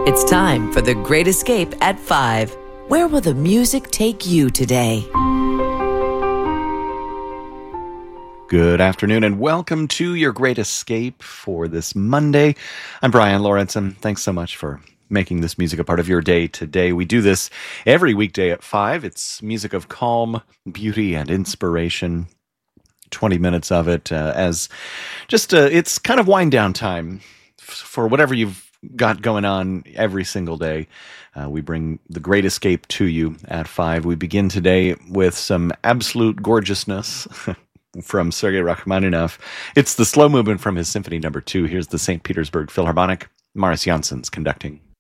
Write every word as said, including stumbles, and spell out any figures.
It's time for The Great Escape at five. Where will the music take you today? Good afternoon and welcome to Your Great Escape for this Monday. I'm Brian Lawrence and thanks so much for making this music a part of your day today. We do this every weekday at five. It's music of calm, beauty, and inspiration. twenty minutes of it uh, as just a, it's kind of wind down time f- for whatever you've got going on every single day. Uh, we bring The Great Escape to you at five. We begin today with some absolute gorgeousness from Sergei Rachmaninoff. It's the slow movement from his Symphony Number Two. Here's the Saint Petersburg Philharmonic. Maris Janssen's conducting.